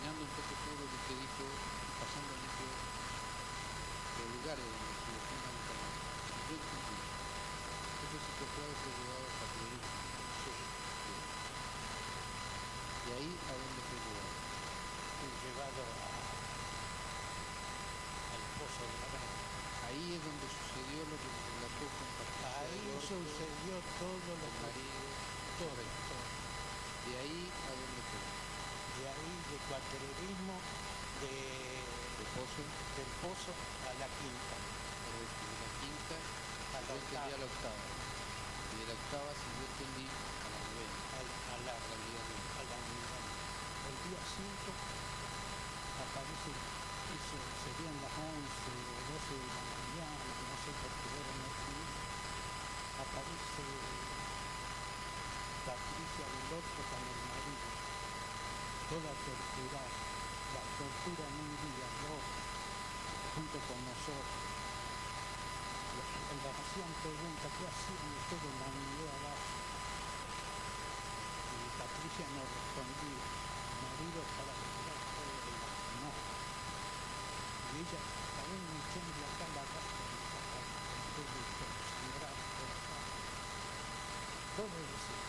mirando un poco todo lo que dijo y pasando en los lugares donde estuvo fundamentalmente. Yo entendí, estos secuestrados fue llevado a Categoría. De ahí a dónde fue llevado. Fue llevado al pozo de la Gran. Ahí es donde sucedió lo que nos relató con Patricia Ahí del Orto, sucedió todo lo el que... marido, Todo, correcto. todo. De ahí a dónde fue. De ahí, de cuatrerismo, De Pozo, del pozo a la quinta. correcto. De la quinta, A la yo entendí a octava. la octava. Y de la octava, si yo entendí, a la novena. A la unidad novena. a la unidad. El día 5 aparece, eso serían las 11 o 12 de la mañana, no sé por qué hora no fui, aparece Patricia del Orto con el marido, toda torturada, la tortura en un día, dos, junto con nosotros. Les hacían preguntas, ¿qué hacían ustedes en la unidad abajo? Y Patricia no respondía, el marido estaba vigilar todo el día, no. Y ella aún me echando acá la gasta de sacar, con todo sangrado, todo eso. Todo eso.